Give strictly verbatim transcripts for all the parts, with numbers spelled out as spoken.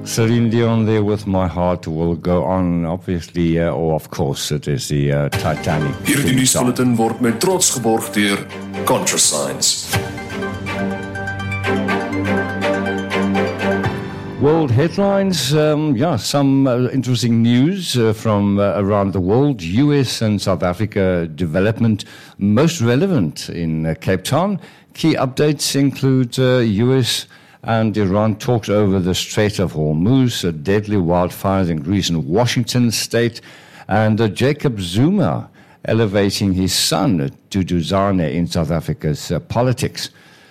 Celine Dion there with My Heart Will Go On. Obviously, uh, or of course, it is the uh, Titanic. Hierdie nuusbulletin word met trots geborg deur ContraScience. World headlines, um, yeah, some uh, interesting news uh, from uh, around the world. U S and South Africa development most relevant in uh, Cape Town. Key updates include uh, U S and Iran talks over the Strait of Hormuz, uh, deadly wildfires in Greece and Washington state, and uh, Jacob Zuma elevating his son, Dudu Zane, in South Africa's uh, politics.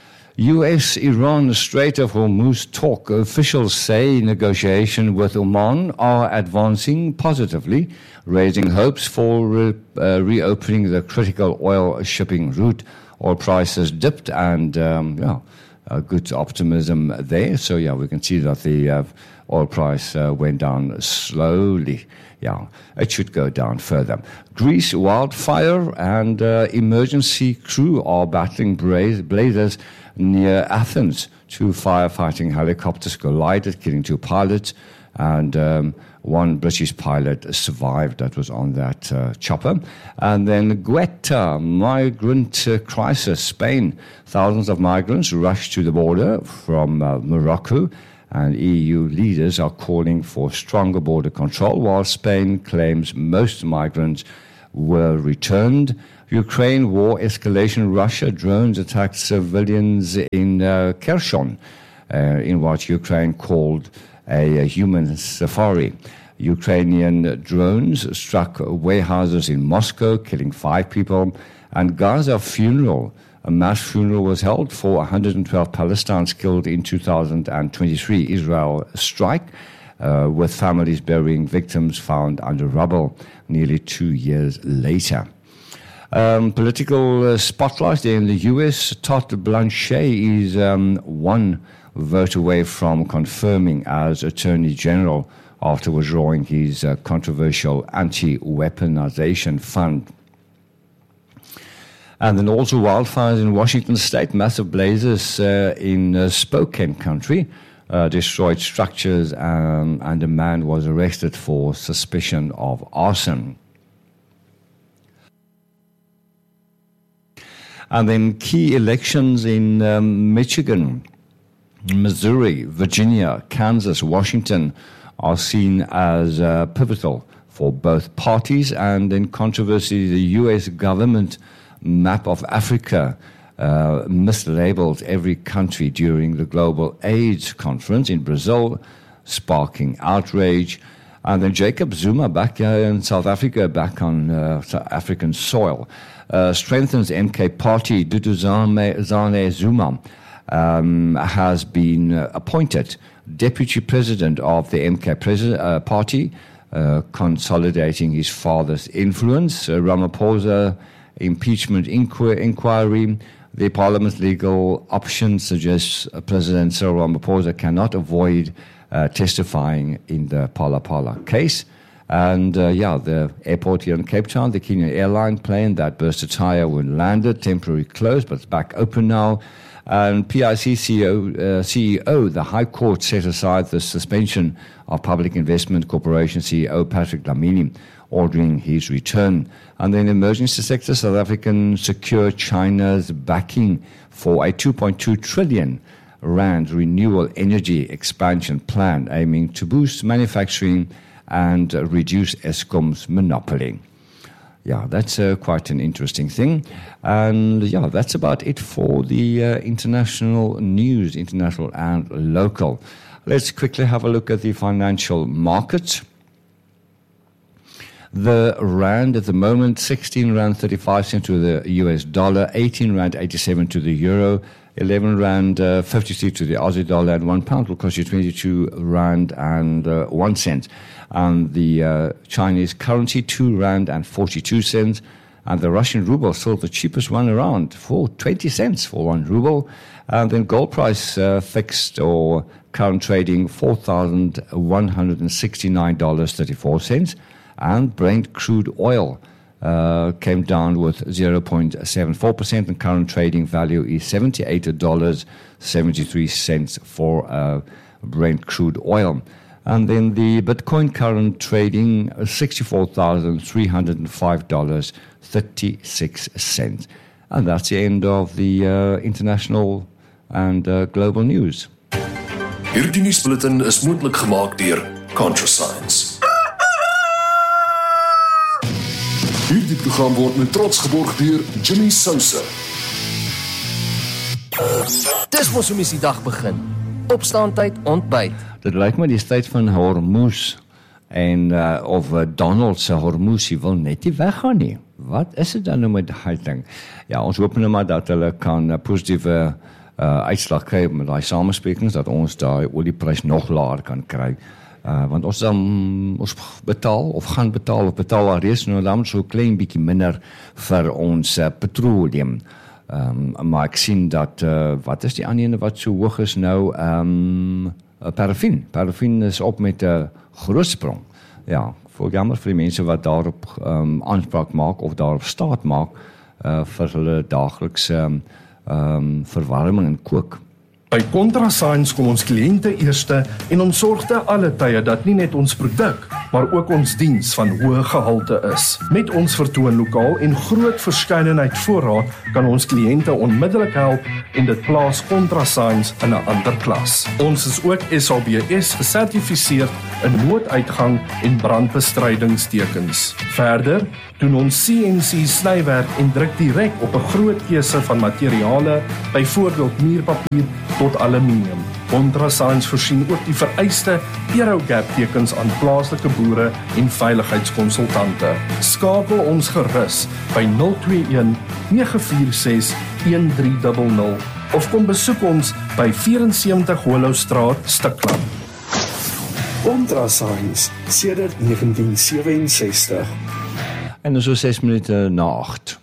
U S-Iran Strait of Hormuz talk. Officials say negotiations with Oman are advancing positively, raising hopes for re- uh, reopening the critical oil shipping route. Oil prices dipped and, um, yeah, uh, good optimism there. So, yeah, we can see that the uh, oil price uh, went down slowly. Yeah, it should go down further. Greece wildfire and uh, emergency crew are battling bra- blazes near Athens. Two firefighting helicopters collided, killing two pilots, and um, one British pilot survived that was on that uh, chopper. And then Guetta, migrant uh, crisis, Spain. Thousands of migrants rushed to the border from uh, Morocco, and E U leaders are calling for stronger border control, while Spain claims most migrants were returned. Ukraine war escalation. Russia drones attacked civilians in uh, Kherson, uh, in what Ukraine called a, a human safari. Ukrainian drones struck warehouses in Moscow, killing five people. And Gaza funeral. A mass funeral was held for one hundred twelve Palestinians killed in two thousand twenty-three Israel strike, uh, with families burying victims found under rubble nearly two years later. Um, political uh, spotlight there in the U S. Todd Blanchett is um, one vote away from confirming as Attorney General after withdrawing his uh, controversial anti-weaponization fund. And then also wildfires in Washington state, massive blazes uh, in uh, Spokane country, uh, destroyed structures, um, and a man was arrested for suspicion of arson. And then key elections in um, Michigan, Missouri, Virginia, Kansas, Washington are seen as uh, pivotal for both parties. And in controversy, the U S government map of Africa uh, mislabeled every country during the Global AIDS Conference in Brazil, sparking outrage. And then Jacob Zuma back uh, in South Africa, back on uh, South African soil, uh, strengthens M K party. Dudu Zane Zuma um, has been uh, appointed deputy president of the M K president, uh, party, uh, consolidating his father's influence. Uh, Ramaphosa impeachment inqu- inquiry. The Parliament's legal option suggests uh, President Cyril Ramaphosa cannot avoid Uh, testifying in the Phala Phala case. And uh, yeah, the airport here in Cape Town, the Kenyan airline plane that burst a tire when landed, temporarily closed, but it's back open now. And P I C C E O, uh, C E O, the High Court set aside the suspension of Public Investment Corporation C E O Patrick Dlamini, ordering his return. And then emergency sector, South African secure China's backing for a two point two trillion Rand renewable energy expansion plan aiming to boost manufacturing and uh, reduce Eskom's monopoly. Yeah, that's uh, quite an interesting thing. And yeah, that's about it for the uh, international news, international and local. Let's quickly have a look at the financial markets. The rand at the moment, sixteen rand thirty-five cents to the U S dollar, eighteen rand eighty-seven to the euro, eleven rand uh, fifty-three to the Aussie dollar, and one pound will cost you twenty-two rand and uh, one cent. And the uh, Chinese currency, two rand and forty-two cents. And the Russian ruble, still the cheapest one around, for twenty cents for one ruble. And then gold price uh, fixed or current trading, four thousand one hundred sixty-nine dollars and thirty-four cents. And Brent crude oil uh, came down with zero point seven four percent, and current trading value is seventy-eight dollars and seventy-three cents for uh, Brent crude oil. And then the Bitcoin current trading, sixty-four thousand three hundred five dollars and thirty-six cents. And that's the end of the uh, international and uh, global news. Hierdie nuusbulletin is moontlik gemaak deur ContraScience. Hierdie program word met trots geborg deur Jimmy Sousa. Dis mos hoe mens die dag begin. Opstaantyd, ontbyt. Dit lyk my die tyd van Hormuz en uh, of uh, Donald se Hormuz wil net nie weggaan nie. Wat is dit dan nou met daai ding? Ja, ons hoop nou maar dat hulle kan 'n uh, positiewe uh, uitslag kry met daai samesprekings, dat ons daai olieprys nog laer kan kry. Uh, want ons dan ons betaal of gaan betaal of betaal al reeds nou dan so klein bietjie minder vir ons uh, petroleum. Um, maar ek sien dat, uh, wat is die ander ene wat so hoog is nou, um, paraffin. Paraffin is op met 'n uh, groot sprong. Ja, voel jammer vir die mense wat daarop um, aanspraak maak of daarop staat maak uh, vir hulle daaglikse um, um, verwarming en kook. By ContraScience kom ons kliënte eerste en ons sorg te alle tye dat nie net ons produk, maar ook ons diens van hoë gehalte is. Met ons vertoonlokaal en groot verskeidenheid voorraad kan ons kliënte onmiddellik help en dit plaas ContraScience in 'n ander klas. Ons is ook S A B S gesertifiseer in nooduitgang en brandbestrydingstekens. Verder doen ons C N C snywerk en druk direk op 'n groot keuse van materiale, byvoorbeeld muurpapier tot aluminium. ContraScience voorsien ook die vereiste Aerogap tekens aan plaaslike boere en veiligheidskonsultante. Skakel ons gerus by nul twee een nege vier ses een drie nul nul of kom besoek ons by sewe vier sewe Hollowstraat, Stikland. ContraScience sedert negentien sewe-en-sestig. En so ses minute na agt.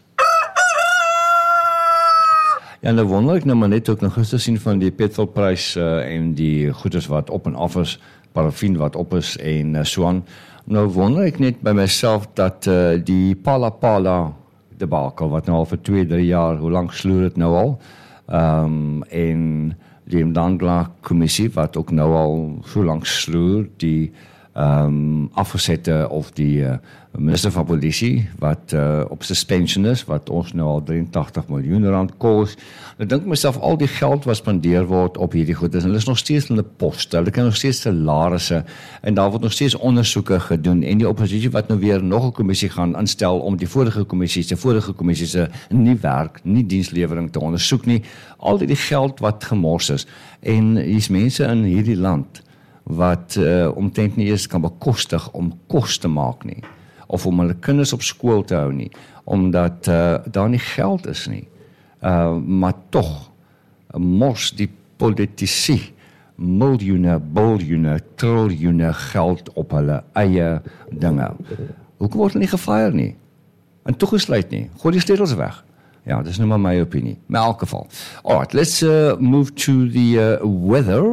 Ja, nou wonder ek nou maar net ook nog gister sien van die petrolprys uh, en die goederes wat op en af is, paraffin wat op is en uh, so aan. Nou wonder ek net by myself dat uh, die Pala Pala debakel wat nou al vir twee, drie jaar, hoe lank sloer dit nou al? Um, en die Mdangla kommissie wat ook nou al so lank sloer, die um, afgesette of die uh, minister van polisie wat uh, op suspension is, wat ons nou al drieëntagtig miljoen rand kos. Ek dink myself al die geld wat spandeer word op hierdie goedes, en hulle is nog steeds in 'n poste, hulle kan nog steeds salarisse en daar word nog steeds ondersoeke gedoen en die oppositie wat nou weer nog 'n kommissie gaan instel om die vorige kommissie se vorige kommissie se nie werk, nie dienslewering te ondersoek nie. Al die geld wat gemors is en hier's mense in hierdie land wat uh, omtrent nie eens kan bekostig om kos te maak nie, of om hulle kinders op skool te hou nie, omdat uh, daar nie geld is nie. Uh, maar tog, mors die politici miljoene, biljoene, triljoene geld op hulle eie dinge. Hoekom word hulle nie gefire nie? En toegesluit nie? Gooi die sleutels weg. Ja, dis nou maar my opinie. In elk geval. Alright, let's uh, move to the uh, weather.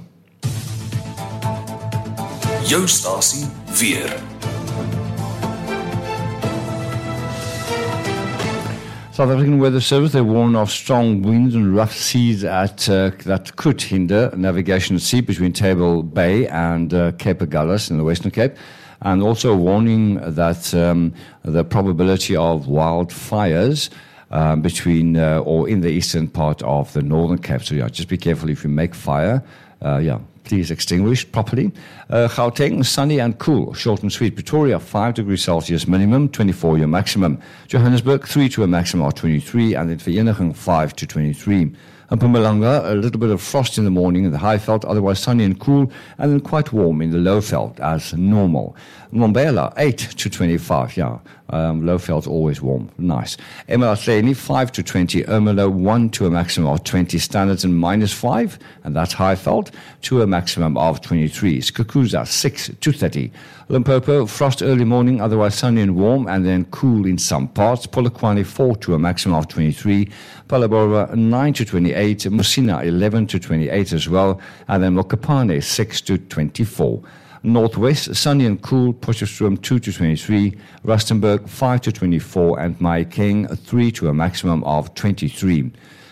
Jou stasie weer. South African Weather Service, they warn of strong winds and rough seas at uh, that could hinder navigation at sea between Table Bay and uh, Cape Agulhas in the Western Cape, and also warning that um, the probability of wildfires um, between uh, or in the eastern part of the Northern Cape. So yeah, just be careful if you make fire. Uh, yeah. Please extinguish properly. Uh, Gauteng, sunny and cool, short and sweet. Pretoria, five degrees Celsius minimum, twenty-four your maximum. Johannesburg, three to a maximum of twenty-three, and then Vereeniging, five to twenty-three. And Mpumalanga, a little bit of frost in the morning in the high veld, otherwise sunny and cool, and then quite warm in the low veld as normal. Mbombela, eight to twenty-five, yeah. Um, low veld always warm, nice. eMalahleni, five to twenty. Ermelo, one to a maximum of twenty. Standards in minus five, and that's high veld, to a maximum of twenty-three. Skukuza, six to thirty. Limpopo, frost early morning, otherwise sunny and warm, and then cool in some parts. Polokwane, four to a maximum of twenty-three. Palabora, nine to twenty-eight. Musina, eleven to twenty-eight as well. And then Mokopane, six to twenty-four. Northwest, sunny and cool. Potchefstroom, two to twenty-three. Rustenburg, five to twenty-four. And Mahikeng, three to a maximum of twenty-three.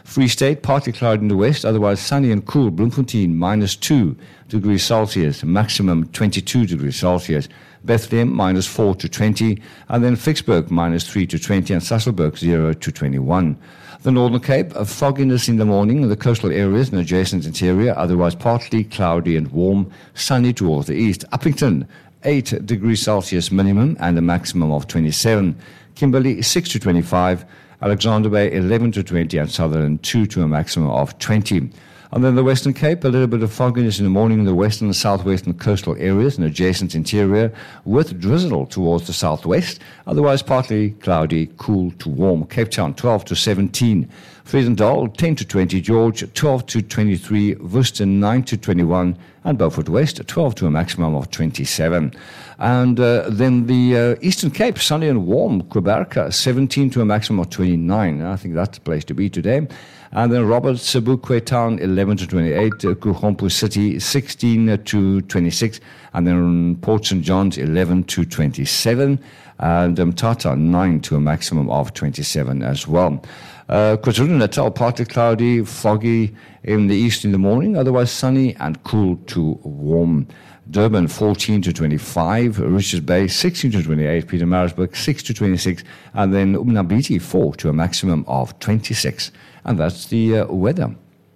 Free State, partly cloudy in the west, otherwise sunny and cool. Bloemfontein, minus two degrees Celsius, maximum twenty-two degrees Celsius. Bethlehem, minus four to twenty, and then Vicksburg, minus three to twenty, and Sasolburg, zero to twenty-one. The Northern Cape, a fogginess in the morning in the coastal areas and adjacent interior, otherwise partly cloudy and warm, sunny towards the east. Uppington, eight degrees Celsius minimum and a maximum of twenty-seven. Kimberley, six to twenty-five. Alexander Bay, eleven to twenty, and Sutherland, two to a maximum of twenty. And then the Western Cape, a little bit of fogginess in the morning in the western and southwestern coastal areas and adjacent interior, with drizzle towards the southwest, otherwise partly cloudy, cool to warm. Cape Town, twelve to seventeen. Vredendal, ten to twenty. George, twelve to twenty-three. Worcester, nine to twenty-one. And Beaufort West, twelve to a maximum of twenty-seven. And uh, then the uh, Eastern Cape, sunny and warm. Quebec, seventeen to a maximum of twenty-nine. I think that's the place to be today. And then Roberts, Bukwe Town, eleven to twenty-eight. Uh, Kuchompu City, sixteen to twenty-six. And then Port Saint John's, eleven to twenty-seven. And um, Tata, nine to a maximum of twenty-seven as well. Uh, KwaZulu-Natal, partly cloudy, foggy in the east in the morning, otherwise sunny and cool to warm. Durban, fourteen to twenty-five. Richards Bay, sixteen to twenty-eight. Pietermaritzburg, six to twenty-six. And then Umnabiti, four to a maximum of twenty-six. And that's the uh, weather.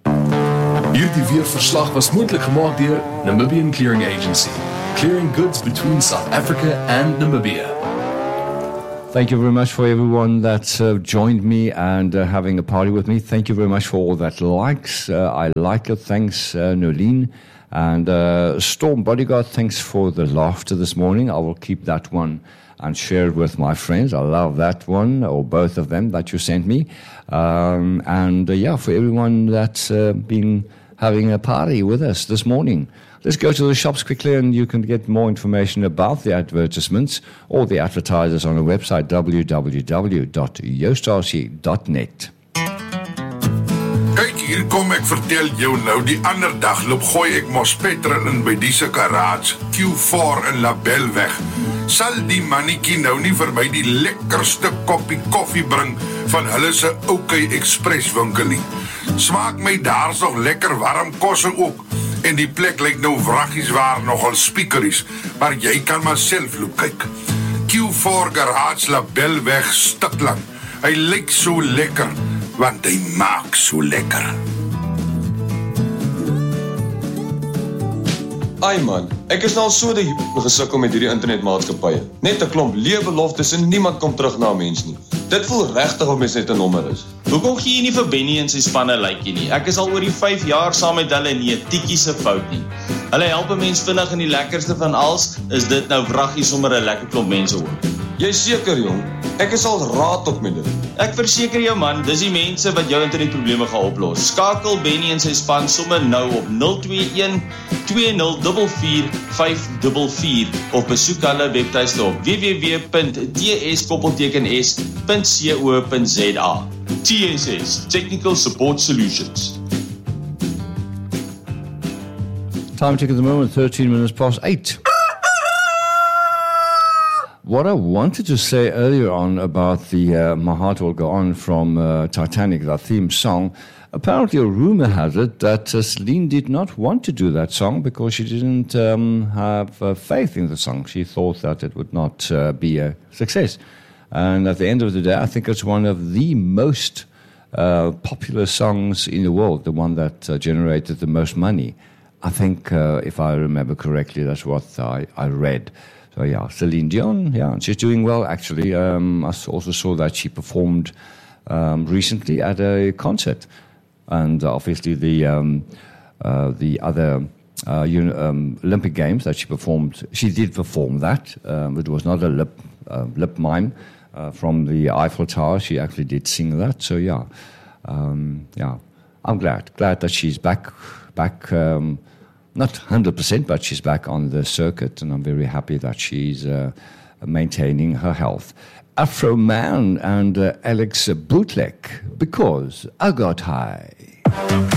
Hierdie weerverslag was moontlik gemaak deur Namibian Clearing Agency, clearing goods between South Africa and Namibia. Thank you very much for everyone that uh, joined me and uh, having a party with me. Thank you very much for all that likes. Uh, I like it. Thanks, uh, Nolene. And uh, Storm Bodyguard, thanks for the laughter this morning. I will keep that one and share it with my friends. I love that one, or both of them that you sent me. Um, and uh, yeah, for everyone that's uh, been having a party with us this morning. Let's go to the shops quickly, and you can get more information about the advertisements or the advertisers on our website, w w w dot jostasie dot net. Kyk, hier kom ek vertel jou nou, die ander dag loop gooi ek mos petrol in by die se garage, Q four in Labelweg. Sal die mannetjie nou nie vir my die lekkerste koppie koffie bring van hulle se OK Express winkel nie. Smaak my daar's nog lekker warm kosse ook. En die plek lyk nou wraggies waar nogal speakeries, maar jy kan maar self loop kyk. Q four Garage Labelweg Stikland. Hy lyk so lekker, want hy maak so lekker. Ai man, ek is nou al so die gesukkel met hierdie internetmaatskappye. Net 'n klomp leë beloftes en niemand kom terug na 'n mens nie. Dit voel regtig of mens net 'n nommer is. Hoekom gee jy nie vir Benny en sy spanne likeie nie? Ek is al oor die vyf jaar saam met hulle en nie 'n tikkie se fout nie. Hulle help 'n mens vinnig en die lekkerste van alles is dit nou wraggies sommer 'n lekker klomp mense ook. Jy seker jong, ek is al raad op met dit. Ek verseker jou man, dis die mense wat jou internetprobleme gaan oplos. Skakel Benny en sy span sommer nou op nul twee een twee nul vier vier vyf vier vier of besoek hulle webtuiste op w w w punt t s koppelteken s punt co punt z a. T S S, Technical Support Solutions. Time check at the moment, thirteen minutes past eight. What I wanted to say earlier on about the uh, My Heart Will Go On from uh, Titanic, that theme song, apparently a rumor has it that uh, Celine did not want to do that song because she didn't um, have uh, faith in the song. She thought that it would not uh, be a success. And at the end of the day, I think it's one of the most uh, popular songs in the world, the one that uh, generated the most money. I think, uh, if I remember correctly, that's what I, I read. So yeah, Celine Dion, yeah, she's doing well actually. Um, I also saw that she performed um, recently at a concert, and obviously the um, uh, the other uh, you know, um, Olympic Games that she performed, she did perform that. Um, it was not a lip uh, lip mime uh, from the Eiffel Tower. She actually did sing that. So yeah, um, yeah, I'm glad glad that she's back back. Um, Not one hundred percent, but she's back on the circuit, and I'm very happy that she's uh, maintaining her health. Afro Man and uh, Alex Bootleg, Because I Got High.